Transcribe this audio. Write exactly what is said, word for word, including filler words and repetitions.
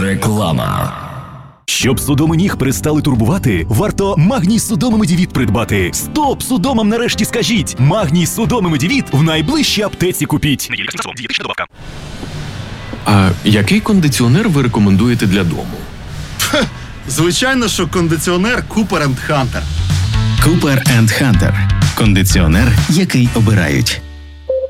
Реклама. Щоб судоми ніг перестали турбувати, варто Магній Судоми Медівіт придбати. Стоп судомам нарешті скажіть! Магній Судоми Медівіт в найближчій аптеці купіть. А який кондиціонер ви рекомендуєте для дому? Хе, звичайно, що кондиціонер Cooper енд Hunter. Cooper енд Hunter. Кондиціонер, який обирають.